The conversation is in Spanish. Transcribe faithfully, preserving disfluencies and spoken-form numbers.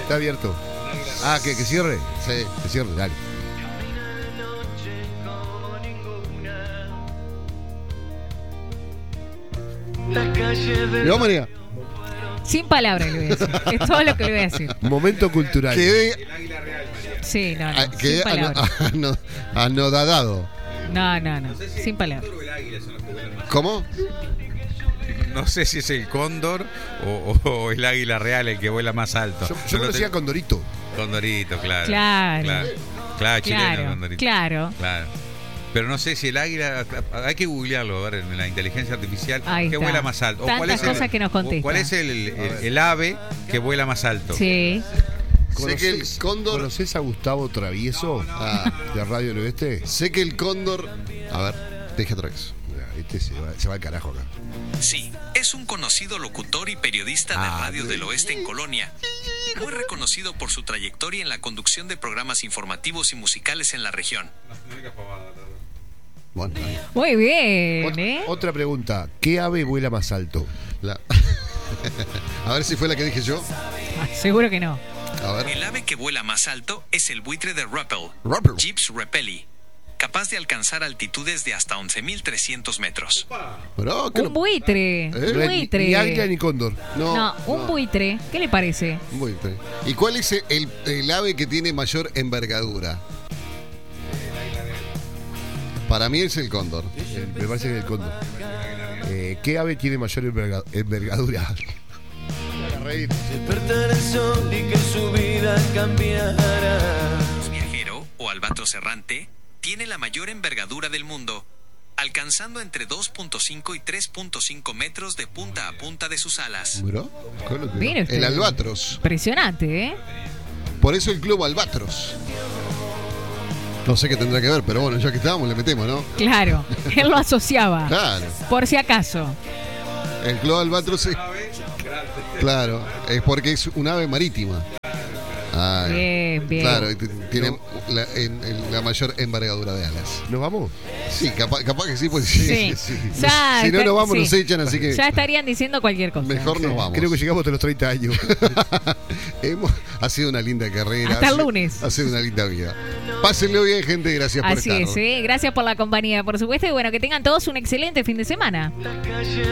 Está abierto. Ah, ¿que, que cierre? Sí, que cierre, dale. ¿No, María? Sin palabras le voy a decir. Es todo lo que le voy a decir. Momento cultural. Quedé, Sí, no, no. ah, quedé Sin palabras. ano- ano- anodadado. No, no, no. Sin palabras. ¿Cómo? No sé si es el cóndor o, o- o el águila real el que vuela más alto. Yo, No yo lo lo decía te- Condorito. Condorito, claro. Claro. Claro, claro, chileno, Claro, Condorito. claro. Claro. Pero no sé si el águila, hay que googlearlo, a ver, en la inteligencia artificial, Ahí ¿qué está. vuela más alto? Tantas ¿cuál es el, cosas que nos contesta. ¿Cuál es el, el- el ave que vuela más alto? Sí. Sé que el ¿Conoces- cóndor. ¿Conoces a Gustavo Travieso? Ah, De Radio del Oeste. sé que el cóndor. A ver, deje otra vez. Este se va, se va al carajo acá. Sí, es un conocido locutor y periodista de Ah, Radio sí. del Oeste en Colonia. Muy reconocido por su trayectoria en la conducción de programas informativos y musicales en la región. Bueno, Muy bien, Otra, ¿eh? otra pregunta. ¿Qué ave vuela más alto? la- a ver si fue la que dije yo. Ah, seguro que no. A ver. El ave que vuela más alto es el buitre de Rappel, Rappel. Gibbs repelli, capaz de alcanzar altitudes de hasta once mil trescientos metros. Pero, ¿qué Un lo- buitre. ¿Eh? Un No es ni- buitre. Ni águila ni cóndor. No, No, un no. buitre. ¿Qué le parece? Muy bien. ¿Y cuál es el, el ave que tiene mayor envergadura? Para mí es el cóndor. El- me parece que es el cóndor. Eh, ¿Qué ave tiene mayor enverga- envergadura? Despertar el sol y que su vida cambiara. El viajero, o albatros errante, tiene la mayor envergadura del mundo, alcanzando entre dos punto cinco y tres punto cinco metros de punta a punta de sus alas. ¿Bro? ¿Cuál es lo que- Mire usted. El albatros. Impresionante, ¿eh? Por eso el club albatros. No sé qué tendrá que ver, pero bueno, ya que estábamos, le metemos, ¿no? Claro. Él lo asociaba. Claro. Por si acaso. El club albatros es. Claro, es porque es un ave marítima. Ah, Bien, bien. Claro, t- tiene la, en- en la mayor envergadura de alas. ¿Nos vamos? Sí, capaz, capaz que sí, pues sí. Sí. Ya Si no está- nos vamos, sí. nos echan, así que Ya estarían diciendo cualquier cosa. mejor nos vamos. Creo que llegamos hasta los treinta años. Hemos, ha sido una linda carrera. Hasta ha el sido- lunes. Ha sido una linda vida. Pásenlo bien, gente. Gracias por Así estar. es, ¿eh? Gracias por la compañía, por supuesto. Y bueno, que tengan todos un excelente fin de semana.